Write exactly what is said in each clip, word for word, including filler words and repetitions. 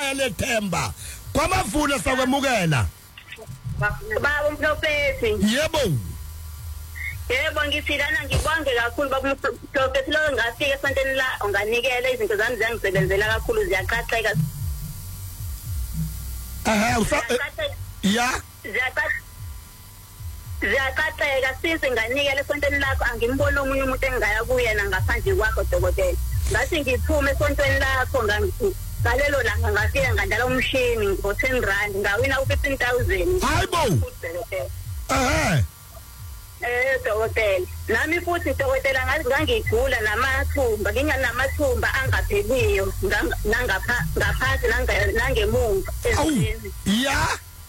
ekhaya lethemba kwamavula sakwemukela baba umprofeti yebo yebo ngifilana ngibonge kakhulu baba umprofeti lo ngafika esontweni la unganikela izinto zami zangisebenzela kakhulu ziyaqhaqeka aha usa ya ziyaqhaqeka ziyaqhaqeka sisi nganikela esontweni lakho angimboni omunye umuntu engaya kuyena ngaphandle kwakho dokotela ngathi ngiphume esontweni lakho ngangithi galelo langa ngafika ngandala umshini ngo ten rand ngawina u fifteen thousand hayibo eh eh dokotela nami futhi dokotela ngathi ngangigula namathumba nginganamathumba angapheliyo nangapha ngaphansi nangemumva ezweni ya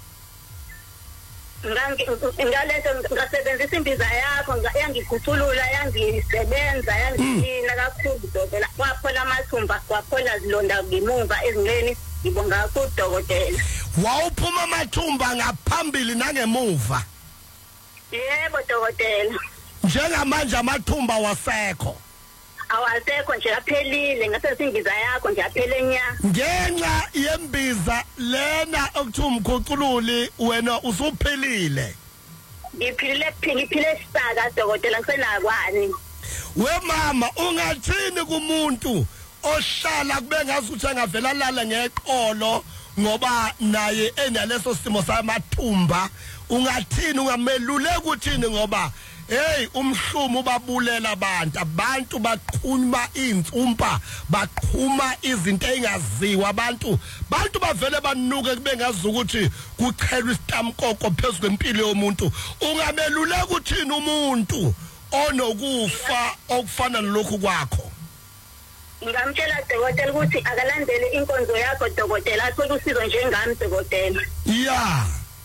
ngaleso ngasebenzisa imbiza yakho yangiguculula yangisebenza yangina kakhulu dokotela kwaphola amathumba kwaphola zilonda ngemuva ezinqeni ngibonga kakhulu dokotela wawuphuma amathumba ngaphambili nangemuva yebo dokotela njengamanje amathumba wasekho awasekho nje aphelile ngase imbiza yakho nje aphele nya ngenxa yembiza lena okuthi umkhucululi wena usuphelile ngiphile ngiphile sisaka dokotela ngisenakwani we mama ungathini kumuntu ohlala kube ngazuthi angavela lala ngeqolo ngoba naye enaleso simo samathumba ungathini ungameluleka ukuthini ngoba hey umhlumo ubabulela abantu abantu baqhuma insumpa baqhuma izinto engaziwa abantu bantu bavele banuke kube ngazi ukuthi kuchelwa isitamkoko phezulu kwempilo yomuntu ungameluleka ukuthini umuntu onokufa okufana nalokhu kwakho ngamtshela dokotela ukuthi akalandele inkonzo yakho dokotela athole usizo njengami dokotela yeah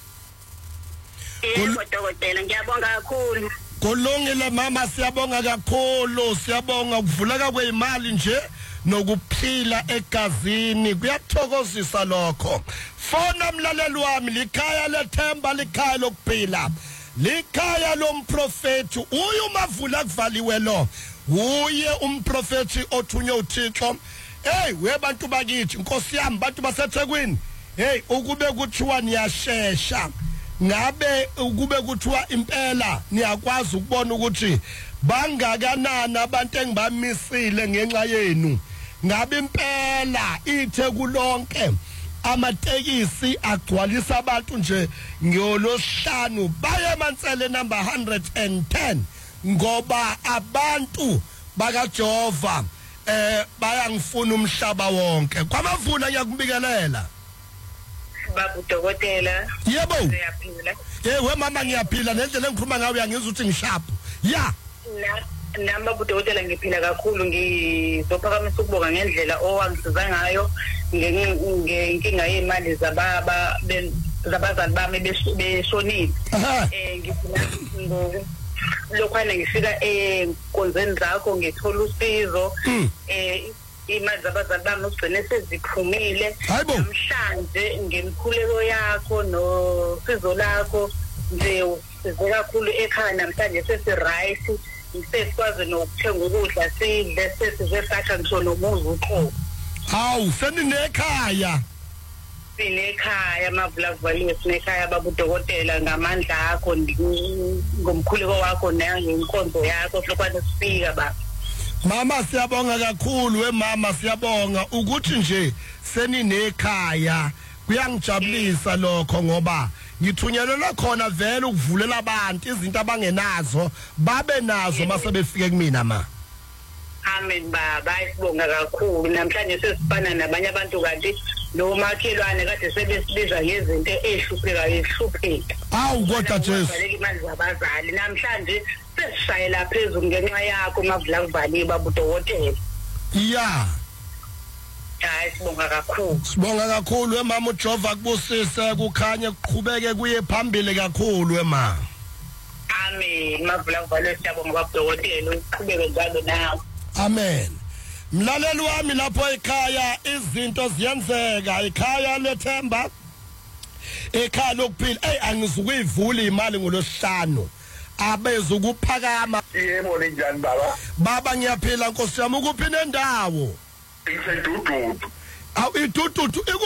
yebo dokotela ngiyabonga kakhulu Kulungile mama siyabonga kakhulu siyabonga ukuvuleka kweimali nje nokuphila egazini kuyathokozisa lokho fona mlaleli wami likhaya lethemba likhaya lokuphila likhaya lomprofeti uyu umavula kuvaliwe lo uye umprofeti othunywe uThixo hey webantu bakithi inkosi yami bantu baseThekwini hey ukube kuthiwa niyashesha ngabe ukube kuthiwa impela niyakwazi ukubona ukuthi bangakanani abantu engibamisile ngenxa yenu ngabe impela ithe kulonke amatekisi agcwalisa abantu nje ngiyolosihlanu baye eMansele number one hundred ten ngoba abantu bakaJehova eh bayangifuna umhlaba wonke kwamavuna ngiyakubikelela babu dokotela yebo ngiyaphila eh we mama ngiyaphila nendlela engikhuluma ngayo uyangizwa ukuthi ngishapu ya nami babu dokotela ngiphila kakhulu ngizophakamisa ukubonga ngendlela owangisiza ngayo ngenkinga yemali zababa zabazali bami beshonile eh ngifuna lokhwana ngifika enkonzweni zakho ngithola usizo eh imali zabazali bami ugcine seziphumile namhlanje ngemkhuleko yakho nosizo lakho nje usize kakhulu ekhaya namhlanje sesi right sesikwazi nokuthenga ukudla sidle sesize sakha ngisho nomuzi uqo hawu seninekhaya sinekhaya mavula kuvaliwe sinekhaya babu dokotela ngamandla akho ngomkhuleko wakho nangenkonzo yakho sokwani sifika baba mama siyabonga kakhulu we mama siyabonga ukuthi nje seninekhaya kuyangijabulisa lokho ngoba ngithunyelelwa khona vele ukuvulela abantu izinto abangenazo babe nazo mase befike kumina ma amen baba sibonga kakhulu namhlanje sesifana nabanye abantu kanti lo makhelwane kade sebesibiza ngezinto ehlupheka ehlupheka awu kodwa Jesu baleka imali zabazali namhlanje sesishayela phezulu ngenxa yakho mavula kuvaliwe babu dokotela yeah hayi sibonga kakhulu sibonga kakhulu emama uJehova kubusise kukhanye kuqhubeke kuye phambili kakhulu emama amen mavula kuvaliwe siyabonga babu dokotela uqhubeke njalo nawe amen mlaleli wami lapho ekhaya izinto ziyenzeka ekhaya lethemba ekhaya lokuphila hey angizukuyivula imali ngolosihlanu abeza ukuphakama yebo linjani baba baba ngiyaphila Nkosi yami ukuphi nendawo ngisedududu awu idududu